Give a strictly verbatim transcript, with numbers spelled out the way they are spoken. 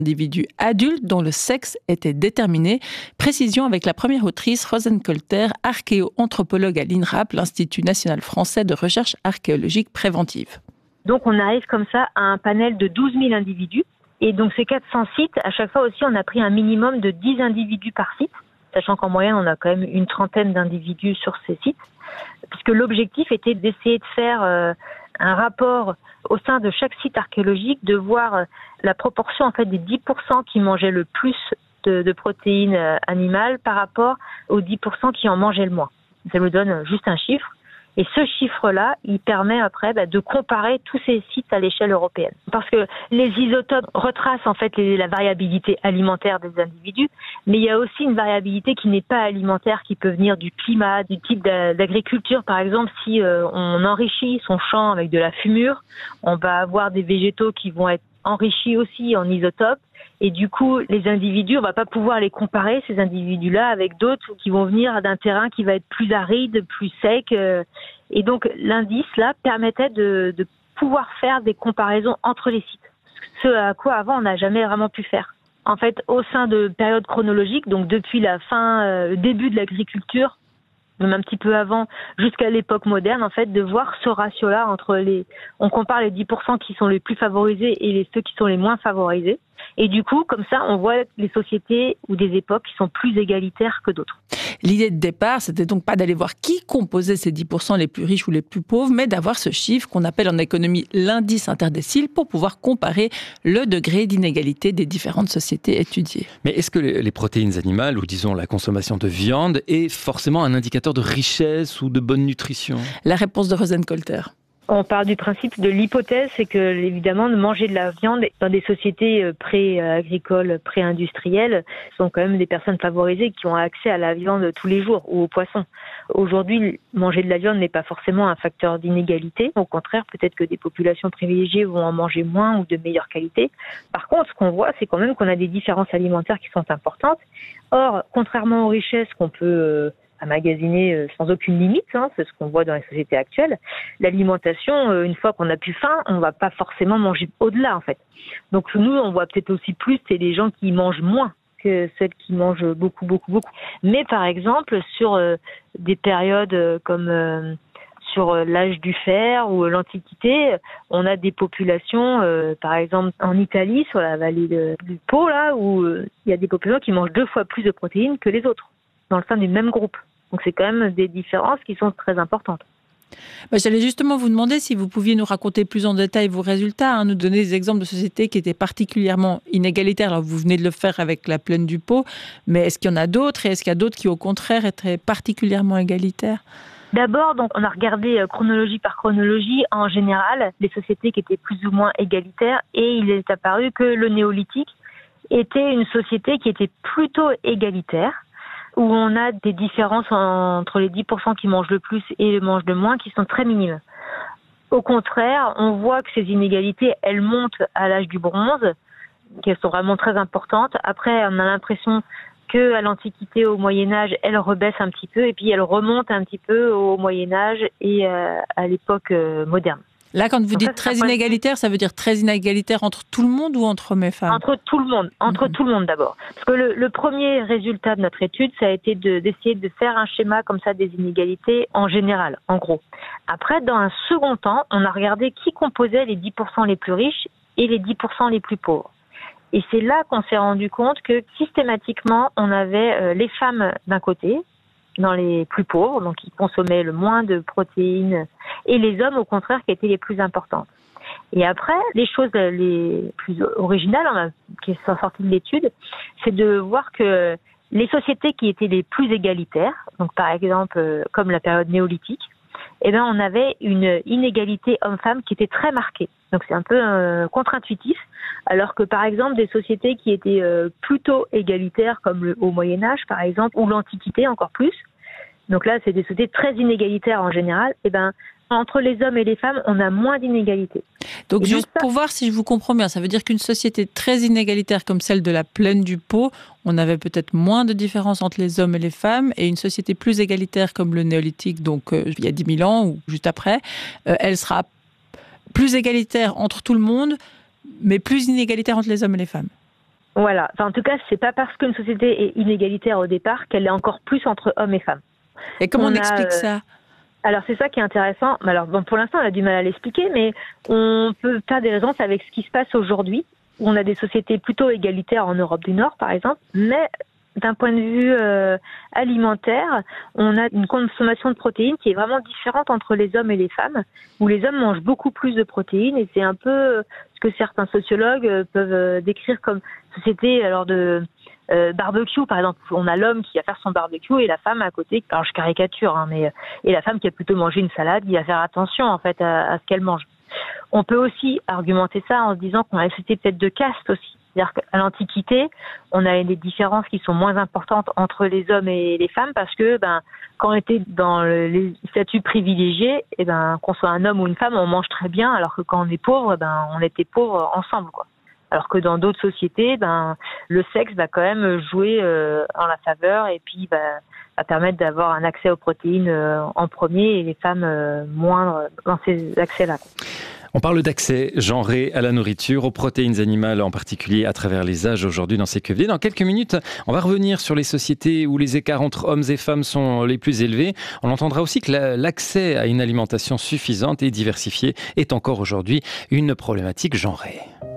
Individus adultes dont le sexe était déterminé. Précision avec la première autrice, Rosenkolter, archéo-anthropologue à l'INRAP, l'Institut national français de recherche archéologique préventive. Donc on arrive comme ça à un panel de douze mille individus. Et donc ces quatre cents sites, à chaque fois aussi, on a pris un minimum de dix individus par site, sachant qu'en moyenne, on a quand même une trentaine d'individus sur ces sites, puisque l'objectif était d'essayer de faire euh, un rapport au sein de chaque site archéologique, de voir euh, la proportion en fait des dix pour cent qui mangeaient le plus de, de protéines euh, animales par rapport aux dix pour cent qui en mangeaient le moins. Ça nous donne juste un chiffre. Et ce chiffre-là, il permet après bah, de comparer tous ces sites à l'échelle européenne. Parce que les isotopes retracent en fait les, la variabilité alimentaire des individus, mais il y a aussi une variabilité qui n'est pas alimentaire, qui peut venir du climat, du type d'agriculture. Par exemple, si euh, on enrichit son champ avec de la fumure, on va avoir des végétaux qui vont être enrichis aussi en isotopes. Et du coup, les individus, on va pas pouvoir les comparer, ces individus-là, avec d'autres qui vont venir d'un terrain qui va être plus aride, plus sec. Et donc, l'indice, là, permettait de, de pouvoir faire des comparaisons entre les sites. Ce à quoi, avant, on n'a jamais vraiment pu faire. En fait, au sein de périodes chronologiques, donc depuis la fin, euh, le début de l'agriculture, même un petit peu avant, jusqu'à l'époque moderne, en fait, de voir ce ratio-là entre les... On compare les dix pour cent qui sont les plus favorisés et les, ceux qui sont les moins favorisés. Et du coup, comme ça, on voit les sociétés ou des époques qui sont plus égalitaires que d'autres. L'idée de départ, c'était donc pas d'aller voir qui composait ces dix pour cent les plus riches ou les plus pauvres, mais d'avoir ce chiffre qu'on appelle en économie l'indice interdécile pour pouvoir comparer le degré d'inégalité des différentes sociétés étudiées. Mais est-ce que les protéines animales, ou disons la consommation de viande, est forcément un indicateur de richesse ou de bonne nutrition ? La réponse de Rosenkolter. On part du principe de l'hypothèse, c'est que, évidemment, de manger de la viande dans des sociétés pré-agricoles, pré-industrielles, sont quand même des personnes favorisées qui ont accès à la viande tous les jours ou au poisson. Aujourd'hui, manger de la viande n'est pas forcément un facteur d'inégalité. Au contraire, peut-être que des populations privilégiées vont en manger moins ou de meilleure qualité. Par contre, ce qu'on voit, c'est quand même qu'on a des différences alimentaires qui sont importantes. Or, contrairement aux richesses qu'on peut à magasiner sans aucune limite, hein, c'est ce qu'on voit dans les sociétés actuelles. L'alimentation, une fois qu'on a plus faim, on va pas forcément manger au-delà, en fait. Donc nous, on voit peut-être aussi plus, c'est les gens qui mangent moins que celles qui mangent beaucoup, beaucoup, beaucoup. Mais par exemple, sur euh, des périodes euh, comme euh, sur euh, l'âge du fer ou euh, l'Antiquité, on a des populations, euh, par exemple en Italie, sur la vallée de, du Pô, là, où euh, il y a des populations qui mangent deux fois plus de protéines que les autres, dans le sein du même groupe. Donc c'est quand même des différences qui sont très importantes. Bah, j'allais justement vous demander si vous pouviez nous raconter plus en détail vos résultats, hein, nous donner des exemples de sociétés qui étaient particulièrement inégalitaires. Alors vous venez de le faire avec la plaine du Pô, mais est-ce qu'il y en a d'autres et est-ce qu'il y a d'autres qui au contraire étaient particulièrement égalitaires ? D'abord, donc, on a regardé chronologie par chronologie, en général, les sociétés qui étaient plus ou moins égalitaires, et il est apparu que le néolithique était une société qui était plutôt égalitaire, où on a des différences entre les dix pour cent qui mangent le plus et mangent le moins qui sont très minimes. Au contraire, on voit que ces inégalités, elles montent à l'âge du bronze, qu'elles sont vraiment très importantes. Après, on a l'impression qu'à l'Antiquité, au Moyen-Âge, elles rebaissent un petit peu et puis elles remontent un petit peu au Moyen-Âge et à l'époque moderne. Là, quand vous Donc dites ça, très inégalitaire, ça veut dire très inégalitaire entre tout le monde ou entre hommes et femmes ? Entre tout le monde, entre mmh. tout le monde d'abord. Parce que le, le premier résultat de notre étude, ça a été de, d'essayer de faire un schéma comme ça des inégalités en général, en gros. Après, dans un second temps, on a regardé qui composait les dix pour cent les plus riches et les dix pour cent les plus pauvres. Et c'est là qu'on s'est rendu compte que systématiquement, on avait euh, les femmes d'un côté, dans les plus pauvres, donc qui consommaient le moins de protéines, et les hommes, au contraire, qui étaient les plus importantes. Et après, les choses les plus originales qui sont sorties de l'étude, c'est de voir que les sociétés qui étaient les plus égalitaires, donc par exemple comme la période néolithique, eh ben on avait une inégalité homme-femme qui était très marquée. Donc c'est un peu euh, contre-intuitif, alors que par exemple des sociétés qui étaient euh, plutôt égalitaires comme le Haut Moyen-Âge par exemple, ou l'Antiquité encore plus, donc là c'est des sociétés très inégalitaires en général, eh ben entre les hommes et les femmes, on a moins d'inégalités. Donc, et juste donc ça... pour voir si je vous comprends bien, ça veut dire qu'une société très inégalitaire comme celle de la plaine du Pô, on avait peut-être moins de différence entre les hommes et les femmes, et une société plus égalitaire comme le néolithique, donc euh, il y a dix mille ans ou juste après, euh, elle sera plus égalitaire entre tout le monde, mais plus inégalitaire entre les hommes et les femmes. Voilà. Enfin, en tout cas, c'est pas parce qu'une société est inégalitaire au départ qu'elle est encore plus entre hommes et femmes. Et comment on, on explique a, euh, ça? Alors c'est ça qui est intéressant. Alors bon, pour l'instant, on a du mal à l'expliquer, mais on peut faire des raisons avec ce qui se passe aujourd'hui. On a des sociétés plutôt égalitaires en Europe du Nord, par exemple, mais d'un point de vue euh, alimentaire, on a une consommation de protéines qui est vraiment différente entre les hommes et les femmes, où les hommes mangent beaucoup plus de protéines, et c'est un peu ce que certains sociologues peuvent décrire comme société alors de euh, barbecue, par exemple. On a l'homme qui va faire son barbecue et la femme à côté, alors je caricature, hein, mais et la femme qui a plutôt mangé une salade, qui va faire attention en fait à, à ce qu'elle mange. On peut aussi argumenter ça en se disant qu'on a une société peut-être de caste aussi. C'est-à-dire qu'à l'Antiquité, on a des différences qui sont moins importantes entre les hommes et les femmes parce que, ben, quand on était dans les statuts privilégiés, et ben, qu'on soit un homme ou une femme, on mange très bien, alors que quand on est pauvre, ben, on était pauvres ensemble, quoi. Alors que dans d'autres sociétés, ben, le sexe va quand même jouer euh, en la faveur et puis va, va permettre d'avoir un accès aux protéines euh, en premier et les femmes euh, moindres dans ces accès-là. On parle d'accès genré à la nourriture, aux protéines animales en particulier à travers les âges aujourd'hui dans ces Q F D. Dans quelques minutes, on va revenir sur les sociétés où les écarts entre hommes et femmes sont les plus élevés. On entendra aussi que la, l'accès à une alimentation suffisante et diversifiée est encore aujourd'hui une problématique genrée.